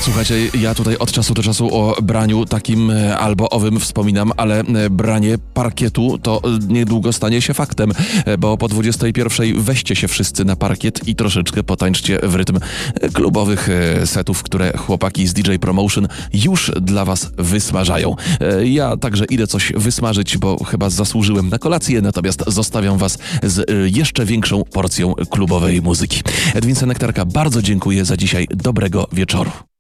Słuchajcie, ja tutaj od czasu do czasu o braniu takim albo owym wspominam, ale branie parkietu to niedługo stanie się faktem, bo po 21 weźcie się wszyscy na parkiet i troszeczkę potańczcie w rytm klubowych setów, które chłopaki z DJ Promotion już dla was wysmażają. Ja także idę coś wysmażyć, bo chyba zasłużyłem na kolację, natomiast zostawiam was z jeszcze większą porcją klubowej muzyki. Edwin Senektarka, bardzo dziękuję za dzisiaj. Dobrego wieczoru.